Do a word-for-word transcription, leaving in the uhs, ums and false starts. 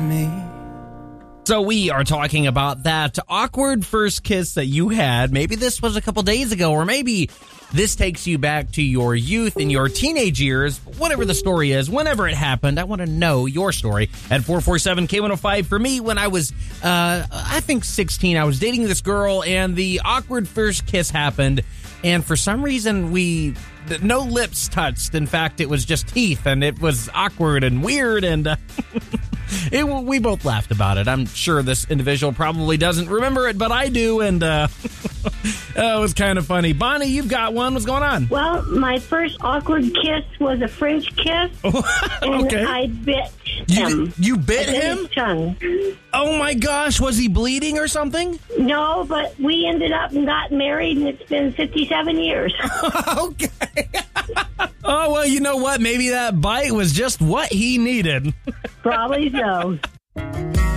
me. So we are talking about that awkward first kiss that you had. Maybe this was a couple days ago, or maybe this takes you back to your youth and your teenage years. Whatever the story is, whenever it happened, I want to know your story at four four seven K one oh five. For me, when I was, uh, I think sixteen, I was dating this girl, and the awkward first kiss happened. And for some reason, we, no lips touched. In fact, it was just teeth, and it was awkward and weird, and uh, it, we both laughed about it. I'm sure this individual probably doesn't remember it, but I do, and uh, it was kind of funny. Bonnie, you've got one. What's going on? Well, my first awkward kiss was a French kiss, and Okay. I bit You, him. you bit I bit him? his tongue. Oh, my gosh. Was he bleeding or something? No, but we ended up and got married, and it's been fifty-seven years. Okay. Oh, well, you know what? Maybe that bite was just what he needed. Probably so.